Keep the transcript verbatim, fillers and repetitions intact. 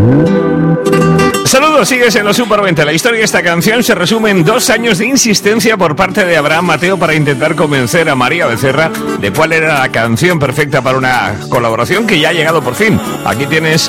Saludos, sigues en los Super veinte. La historia de esta canción se resume en dos años de insistencia por parte de Abraham Mateo para intentar convencer a María Becerra de cuál era la canción perfecta para una colaboración que ya ha llegado por fin. Aquí tienes